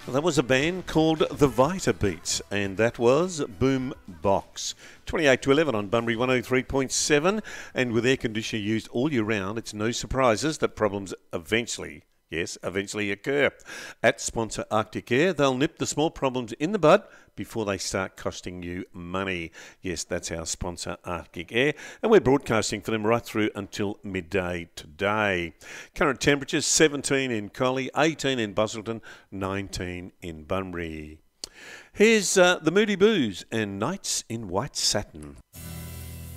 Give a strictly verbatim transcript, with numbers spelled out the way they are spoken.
Well, that was a band called the Vita Beats, and that was Boom Box. twenty-eight to eleven on Bunbury one oh three point seven, and with air conditioner used all year round, it's no surprises that problems eventually, yes, eventually occur. At sponsor Arctic Air, they'll nip the small problems in the bud before they start costing you money. Yes, that's our sponsor Arctic Air, and we're broadcasting for them right through until midday today. Current temperatures seventeen in Collie, eighteen in Busselton, nineteen in Bunbury. Here's uh, the Moody Blues and Nights in White Satin.